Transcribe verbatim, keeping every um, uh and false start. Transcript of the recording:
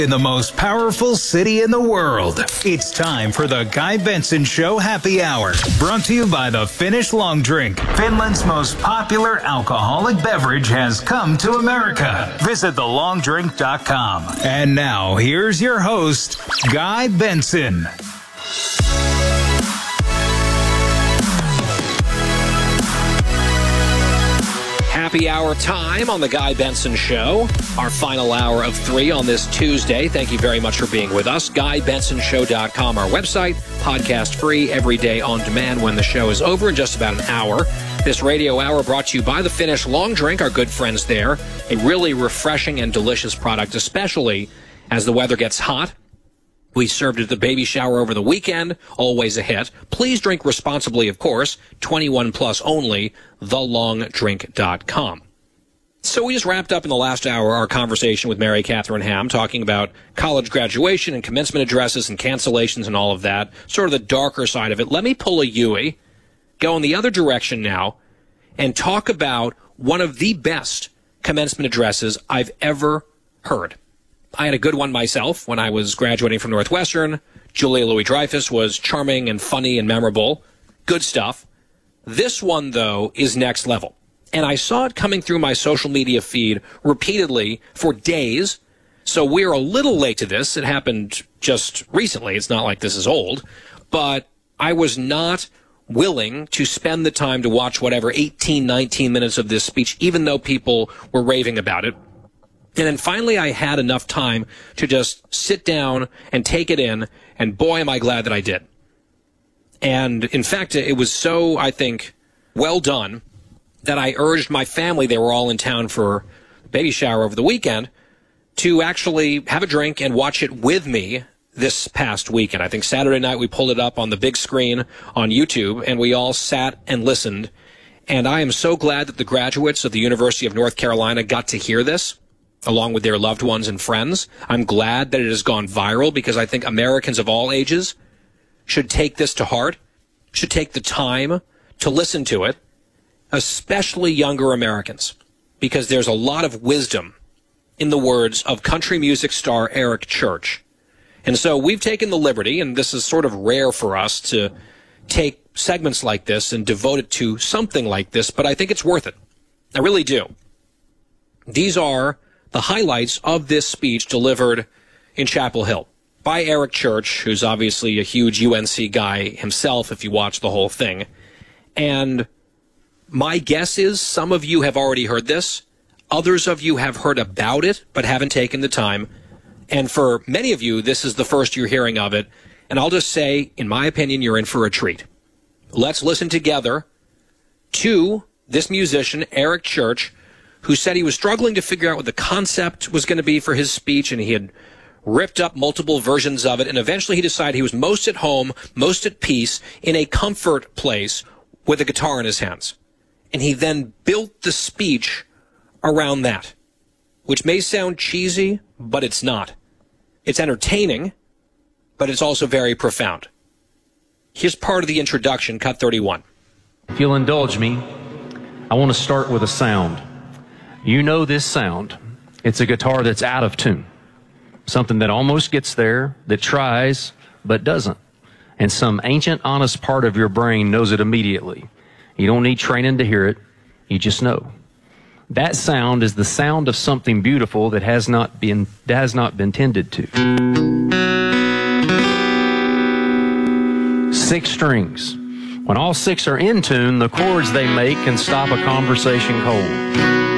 In the most powerful city in the world, it's time for the Guy Benson Show Happy Hour. Brought to you by the Finnish Long Drink. Finland's most popular alcoholic beverage has come to America. Visit the long drink dot com. And now, here's your host, Guy Benson. Happy hour time on the Guy Benson Show. Our final hour of three on this Tuesday. Thank you very much for being with us. Guy Benson Show dot com, our website. Podcast free every day on demand when the show is over in just about an hour. This radio hour brought to you by the Finnish Long Drink, our good friends there. A really refreshing and delicious product, especially as the weather gets hot. We served it at the baby shower over the weekend. Always a hit. Please drink responsibly, of course. twenty-one plus only. the long drink dot com. So we just wrapped up in the last hour our conversation with Mary Catherine Ham, talking about college graduation and commencement addresses and cancellations and all of that. Sort of the darker side of it. Let me pull a Yui, go in the other direction now, and talk about one of the best commencement addresses I've ever heard. I had a good one myself when I was graduating from Northwestern. Julia Louis-Dreyfus was charming and funny and memorable. Good stuff. This one, though, is next level. And I saw it coming through my social media feed repeatedly for days. So we're a little late to this. It happened just recently. It's not like this is old. But I was not willing to spend the time to watch whatever eighteen, nineteen minutes of this speech, even though people were raving about it. And then finally I had enough time to just sit down and take it in, and boy, am I glad that I did. And in fact, it was so, I think, well done that I urged my family, they were all in town for a baby shower over the weekend, to actually have a drink and watch it with me this past weekend. I think Saturday night we pulled it up on the big screen on YouTube, and we all sat and listened. And I am so glad that the graduates of the University of North Carolina got to hear this, along with their loved ones and friends. I'm glad that it has gone viral because I think Americans of all ages should take this to heart, should take the time to listen to it, especially younger Americans, because there's a lot of wisdom in the words of country music star Eric Church. And so we've taken the liberty, and this is sort of rare for us to take segments like this and devote it to something like this, but I think it's worth it. I really do. These are the highlights of this speech delivered in Chapel Hill by Eric Church, who's obviously a huge U N C guy himself if you watch the whole thing. And my guess is some of you have already heard this. Others of you have heard about it but haven't taken the time. And for many of you, this is the first you're hearing of it. And I'll just say, in my opinion, you're in for a treat. Let's listen together to this musician, Eric Church, who said he was struggling to figure out what the concept was going to be for his speech, and he had ripped up multiple versions of it, and eventually he decided he was most at home, most at peace, in a comfort place with a guitar in his hands. And he then built the speech around that, which may sound cheesy, but it's not. It's entertaining, but it's also very profound. Here's part of the introduction, cut thirty-one. If you'll indulge me, I want to start with a sound. You know this sound. It's a guitar that's out of tune. Something that almost gets there, that tries, but doesn't. And some ancient, honest part of your brain knows it immediately. You don't need training to hear it. You just know. That sound is the sound of something beautiful that has not been, that has not been tended to. Six strings. When all six are in tune, the chords they make can stop a conversation cold.